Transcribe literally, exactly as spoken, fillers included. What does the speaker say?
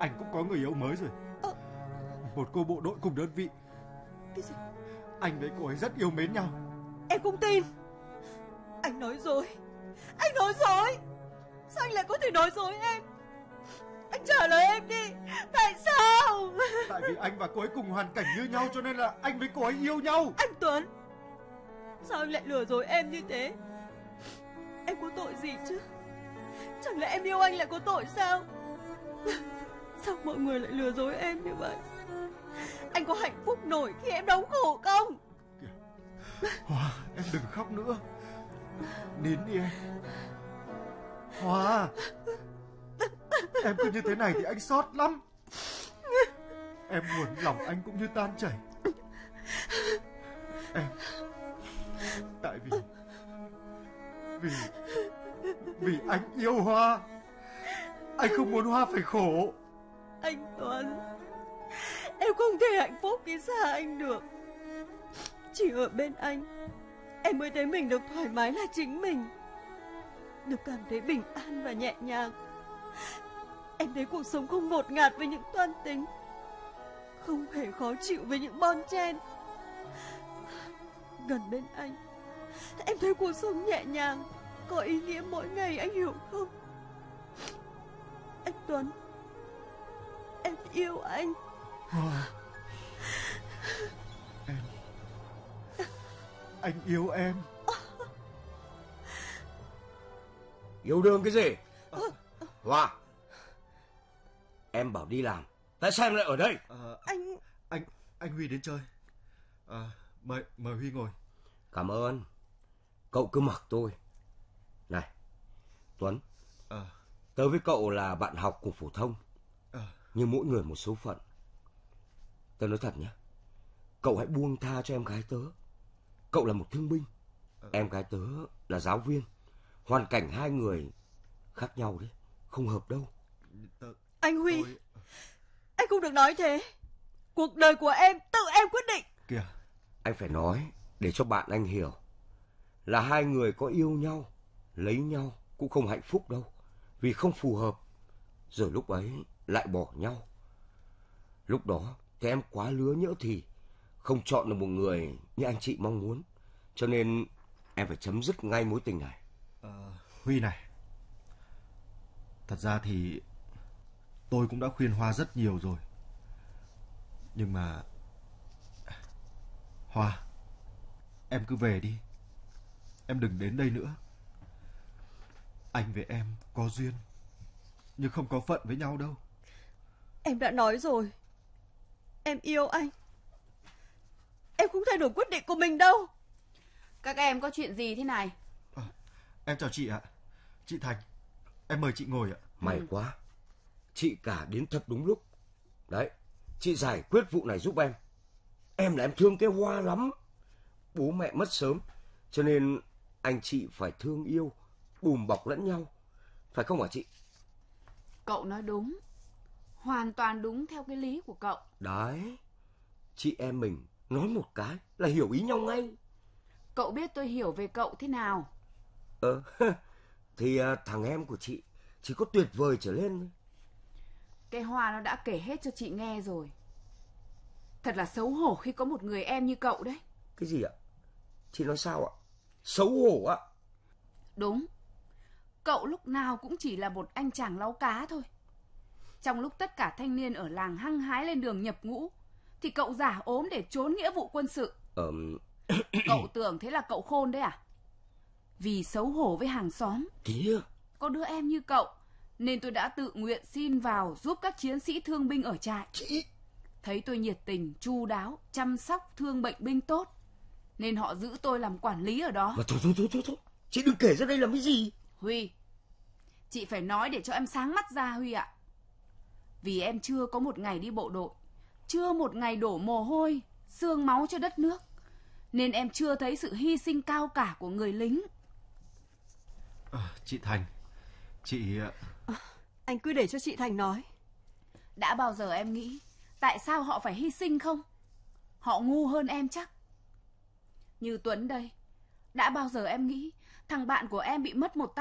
anh cũng có người yêu mới rồi. ờ... Một cô bộ đội cùng đơn vị. Cái gì? Anh với cô ấy rất yêu mến nhau. Em không tin. Anh nói dối. Anh nói dối. Sao anh lại có thể nói dối em? Anh trả lời em đi. Tại sao? Tại vì anh và cô ấy cùng hoàn cảnh như nhau, cho nên là anh với cô ấy yêu nhau. Anh Tuấn, sao anh lại lừa dối em như thế? Em có tội gì chứ? Chẳng lẽ em yêu anh lại có tội sao? Sao mọi người lại lừa dối em như vậy? Anh có hạnh phúc nổi khi em đau khổ không? Hoa, em đừng khóc nữa. Nín đi em. Hoa, em cứ như thế này thì anh xót lắm. Em buồn lòng anh cũng như tan chảy. Em, tại vì Vì Vì anh yêu Hoa. Anh không muốn Hoa phải khổ. Anh Tuấn, em không thể hạnh phúc khi xa anh được. Chỉ ở bên anh, em mới thấy mình được thoải mái là chính mình, được cảm thấy bình an và nhẹ nhàng. Em thấy cuộc sống không ngột ngạt với những toan tính, không hề khó chịu với những bon chen. Gần bên anh, em thấy cuộc sống nhẹ nhàng, có ý nghĩa mỗi ngày, anh hiểu không? Anh Tuấn, em yêu anh. Hoa, em, anh yêu em. Yêu đương cái gì? Hoa, em bảo đi làm, tại sao em lại ở đây? À, Anh anh anh Huy đến chơi. À, mời mời Huy ngồi. Cảm ơn. Cậu cứ mặc tôi. Này Tuấn, À, tớ với cậu là bạn học cùng phổ thông, à, nhưng mỗi người một số phận. Tớ nói thật nhé, cậu hãy buông tha cho em gái tớ. Cậu là một thương binh, à, em gái tớ là giáo viên. Hoàn cảnh hai người khác nhau đấy, không hợp đâu. tớ, Anh Huy, tôi... anh không được nói thế. Cuộc đời của em tự em quyết định. Kìa, Anh phải nói để cho bạn anh hiểu là hai người có yêu nhau, lấy nhau cũng không hạnh phúc đâu, vì không phù hợp, rồi lúc ấy lại bỏ nhau. Lúc đó thì em quá lứa nhỡ thì không chọn được một người như anh chị mong muốn, cho nên em phải chấm dứt ngay mối tình này. à, Huy này, thật ra thì tôi cũng đã khuyên Hoa rất nhiều rồi, nhưng mà Hoa, em cứ về đi. Em đừng đến đây nữa. Anh với em có duyên, nhưng không có phận với nhau đâu. Em đã nói rồi, em yêu anh. Em không thay đổi quyết định của mình đâu. Các em có chuyện gì thế này? À, em chào chị ạ. Chị Thành, em mời chị ngồi ạ. May ừ. quá, chị cả đến thật đúng lúc. Đấy, chị giải quyết vụ này giúp em. Em là em thương cái Hoa lắm. Bố mẹ mất sớm, cho nên anh chị phải thương yêu, đùm bọc lẫn nhau. Phải không hả chị? Cậu nói đúng, hoàn toàn đúng theo cái lý của cậu. Đấy, chị em mình nói một cái là hiểu ý nhau ngay. Cậu biết tôi hiểu về cậu thế nào? Ờ, thì thằng em của chị chỉ có tuyệt vời trở lên. Cái Hoa nó đã kể hết cho chị nghe rồi. Thật là xấu hổ khi có một người em như cậu đấy. Cái gì ạ? Chị nói sao ạ? Xấu hổ ạ? Đúng. Cậu lúc nào cũng chỉ là một anh chàng láu cá thôi. Trong lúc tất cả thanh niên ở làng hăng hái lên đường nhập ngũ, thì cậu giả ốm để trốn nghĩa vụ quân sự. Ờ... Cậu tưởng thế là cậu khôn đấy à? Vì xấu hổ với hàng xóm. Kìa, có đứa em như cậu, nên tôi đã tự nguyện xin vào giúp các chiến sĩ thương binh ở trại. Chị... Thấy tôi nhiệt tình, chu đáo, chăm sóc thương bệnh binh tốt, nên họ giữ tôi làm quản lý ở đó. Mà thôi thôi thôi thôi, thôi. Chị đừng kể ra đây làm cái gì. Huy, chị phải nói để cho em sáng mắt ra Huy ạ. Vì em chưa có một ngày đi bộ đội, chưa một ngày đổ mồ hôi, xương máu cho đất nước, nên em chưa thấy sự hy sinh cao cả của người lính. À, chị Thành, chị... À, anh cứ để cho chị Thành nói. Đã bao giờ em nghĩ tại sao họ phải hy sinh không? Họ ngu hơn em chắc. Như Tuấn đây, đã bao giờ em nghĩ thằng bạn của em bị mất một tay